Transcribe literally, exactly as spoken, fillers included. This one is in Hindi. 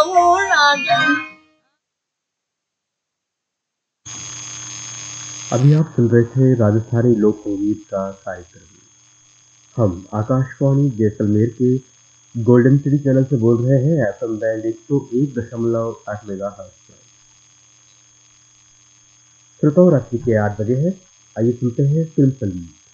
अभी आप सुन रहे थे राजस्थानी लोक संगीत का कार्यक्रम। हम आकाशवाणी जैसलमेर के गोल्डन सिटी चैनल से बोल रहे हैं एफएम बैंड एक सौ एक दशमलव आठ मेगाहर्ट्ज पर। श्रोताओं, रात्रि के आठ बजे है। आइए सुनते हैं फिल्म संगीत।